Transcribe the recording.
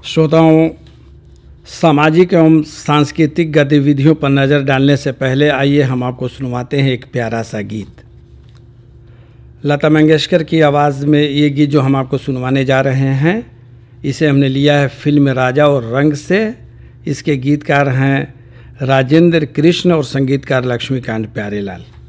श्रोताओं, सामाजिक एवं सांस्कृतिक गतिविधियों पर नज़र डालने से पहले आइए हम आपको सुनवाते हैं एक प्यारा सा गीत। लता मंगेशकर की आवाज़ में ये गीत जो हम आपको सुनवाने जा रहे हैं, इसे हमने लिया है फिल्म राजा और रंग से। इसके गीतकार हैं राजेंद्र कृष्ण और संगीतकार लक्ष्मीकांत प्यारेलाल।